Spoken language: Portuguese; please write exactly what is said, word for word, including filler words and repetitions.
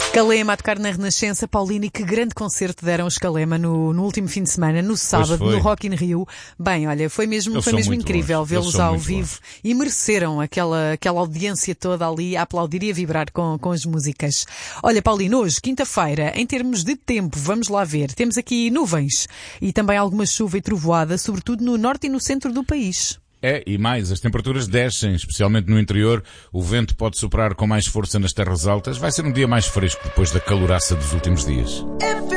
Calema a tocar na Renascença. Paulina, e que grande concerto deram os Calema no, no último fim de semana, no sábado, no Rock in Rio. Bem, olha, foi mesmo, foi mesmo incrível vê-los ao vivo bons. E mereceram aquela, aquela audiência toda ali a aplaudir e a vibrar com, com as músicas. Olha, Paulina, hoje, quinta-feira, em termos de tempo, vamos lá ver. Temos aqui nuvens e também alguma chuva e trovoada, sobretudo no norte e no centro do país. É, e mais, as temperaturas descem, especialmente no interior. O vento pode soprar com mais força nas terras altas. Vai ser um dia mais fresco depois da caloraça dos últimos dias.